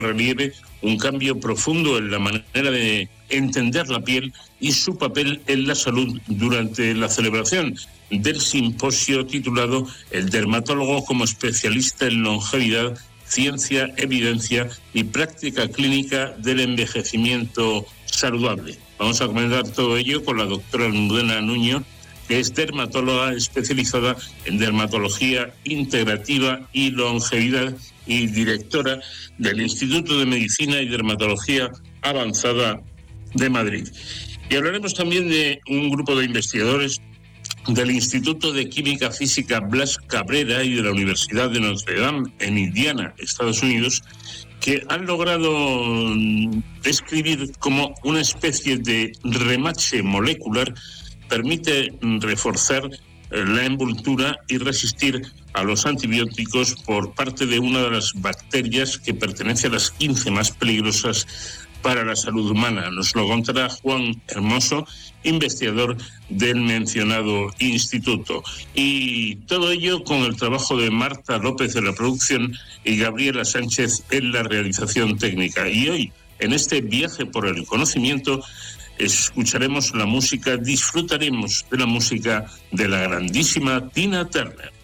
relieve un cambio profundo en la manera de entender la piel y su papel en la salud durante la celebración del simposio titulado El dermatólogo como especialista en longevidad, ciencia, evidencia y práctica clínica del envejecimiento saludable. Vamos a comentar todo ello con la doctora Almudena Nuño, que es dermatóloga especializada en dermatología integrativa y longevidad y directora del Instituto de Medicina y Dermatología Avanzada de Madrid. Y hablaremos también de un grupo de investigadores del Instituto de Química Física Blas Cabrera y de la Universidad de Notre Dame en Indiana, Estados Unidos, que han logrado describir cómo una especie de remache molecular permite reforzar la envoltura y resistir a los antibióticos por parte de una de las bacterias que pertenece a las 15 más peligrosas para la salud humana. Nos lo contará Juan Hermoso, investigador del mencionado instituto. Y todo ello con el trabajo de Marta López en la producción y Gabriela Sánchez en la realización técnica. Y hoy, en este viaje por el conocimiento, escucharemos la música, disfrutaremos de la música de la grandísima Tina Turner.